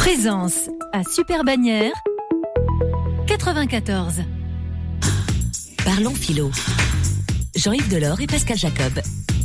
Plaisance à Super-Bagnères 94. Parlons philo. Jean-Yves Delors et Pascal Jacob.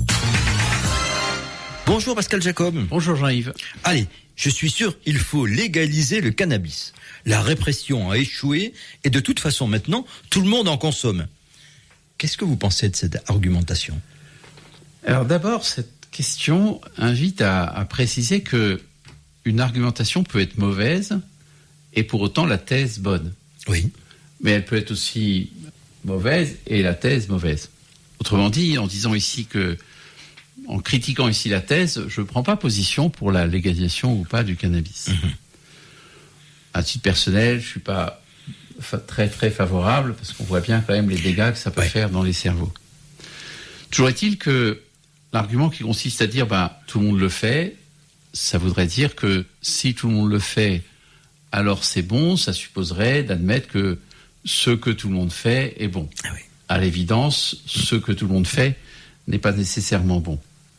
Bonjour Pascal Jacob. Bonjour Jean-Yves. Allez, je suis sûr, il faut légaliser le cannabis. La répression a échoué et de toute façon maintenant, tout le monde en consomme. Qu'est-ce que vous pensez de cette argumentation ? Alors d'abord, cette question invite à préciser que une argumentation peut être mauvaise et pour autant la thèse bonne. Oui. Mais elle peut être aussi mauvaise et la thèse mauvaise. Autrement dit, en disant ici que, en critiquant ici la thèse, je ne prends pas position pour la légalisation ou pas du cannabis. À titre personnel, je ne suis pas très très favorable parce qu'on voit bien quand même les dégâts que ça peut faire dans les cerveaux. Toujours est-il que l'argument qui consiste à dire tout le monde le fait, ça voudrait dire que si tout le monde le fait, alors c'est bon, ça supposerait d'admettre que ce que tout le monde fait est bon. Ah oui. À l'évidence, ce que tout le monde fait n'est pas nécessairement bon.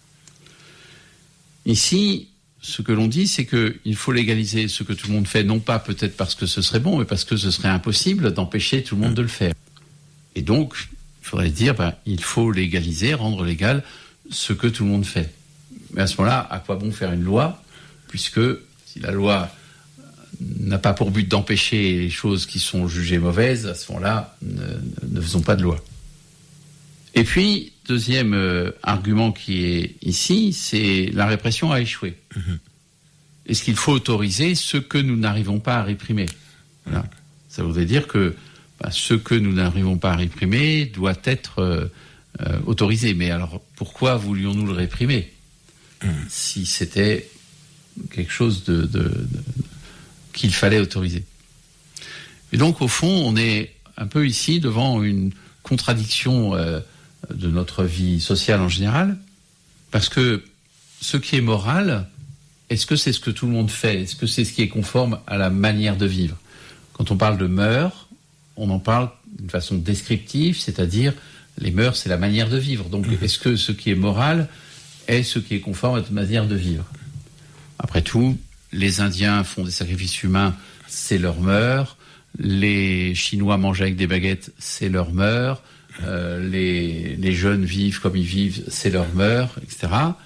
Ici, ce que l'on dit, c'est qu'il faut légaliser ce que tout le monde fait, non pas peut-être parce que ce serait bon, mais parce que ce serait impossible d'empêcher tout le monde de le faire. Et donc, il faudrait dire, il faut légaliser, rendre légal ce que tout le monde fait. Mais à ce moment-là, à quoi bon faire une loi, puisque si la loi n'a pas pour but d'empêcher les choses qui sont jugées mauvaises, à ce moment-là, ne faisons pas de loi. Et puis, deuxième argument qui est ici, c'est la répression a échoué. Est-ce qu'il faut autoriser ce que nous n'arrivons pas à réprimer ? Voilà. Ça voudrait dire que ce que nous n'arrivons pas à réprimer doit être autorisé. Mais alors, pourquoi voulions-nous le réprimer ? Si c'était quelque chose qu'il fallait autoriser. Et donc, au fond, on est un peu ici devant une contradiction de notre vie sociale en général, parce que ce qui est moral, est-ce que c'est ce que tout le monde fait ? Est-ce que c'est ce qui est conforme à la manière de vivre ? Quand on parle de mœurs, on en parle d'une façon descriptive, c'est-à-dire les mœurs, c'est la manière de vivre. Donc, est-ce que ce qui est moral est ce qui est conforme à notre manière de vivre ? Après tout, les Indiens font des sacrifices humains, c'est leur mœurs. Les Chinois mangent avec des baguettes, c'est leur mœurs. Les jeunes vivent comme ils vivent, c'est leur mœurs, etc.